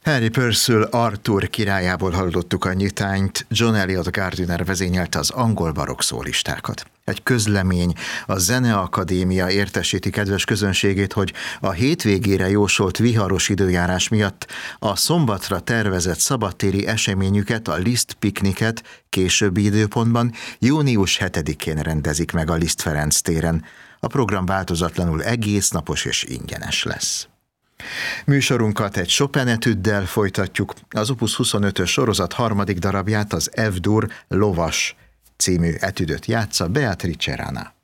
Harry Purcell Arthur királyából hallottuk a nyitányt, John Eliot Gardiner vezényelte az angol barokk szólistákat. Egy közlemény, a Zeneakadémia értesíti kedves közönségét, hogy a hétvégére jósolt viharos időjárás miatt a szombatra tervezett szabadtéri eseményüket, a Liszt pikniket későbbi időpontban június 7-én rendezik meg a Liszt Ferenc téren. A program változatlanul egész napos és ingyenes lesz. Műsorunkat egy Chopin etüddel folytatjuk. Az Opus 25-ös sorozat harmadik darabját, az F-dur Lovas című etüdöt játsza Beatrice Rana.